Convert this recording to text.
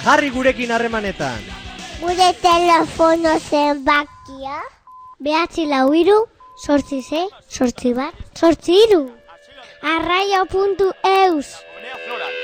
jarri gurekin harremanetan. Gure telefono zenbakia 943 8 8 1 8 2. Arraio.eus